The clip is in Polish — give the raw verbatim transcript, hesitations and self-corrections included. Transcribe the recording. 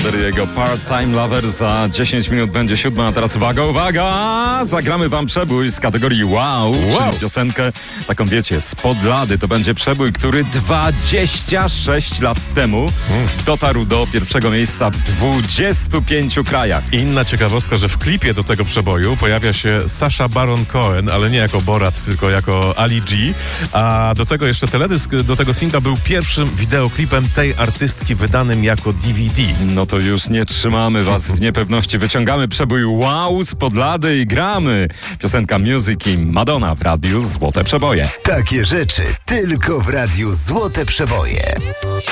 Roderiego Part-Time Lover. Za dziesięć minut będzie siódma, a teraz uwaga, uwaga! Zagramy wam przebój z kategorii wow, wow. Czyli piosenkę, taką wiecie, spod lady. To będzie przebój, który dwadzieścia sześć lat temu hmm. dotarł do pierwszego miejsca w dwudziestu pięciu krajach. Inna ciekawostka, że w klipie do tego przeboju pojawia się Sacha Baron Cohen, ale nie jako Borat, tylko jako Ali G. A do tego jeszcze teledysk do tego singla był pierwszym wideoklipem tej artystki wydanym jako D V D. No to już nie trzymamy was w niepewności. Wyciągamy przebój wow spod lady i gramy. Piosenka Music i Madonna w Radiu Złote Przeboje. Takie rzeczy tylko w Radiu Złote Przeboje.